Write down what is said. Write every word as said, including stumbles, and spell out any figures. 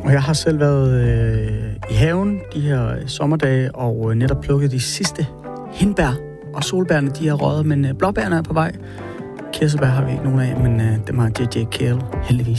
Og jeg har selv været øh, i haven de her sommerdage og øh, netop plukket de sidste hindbær. Og solbærne, de er røget, men øh, blåbærne er på vej. Kirsebær har vi ikke nogen af, men øh, dem har J J. Cale heldigvis.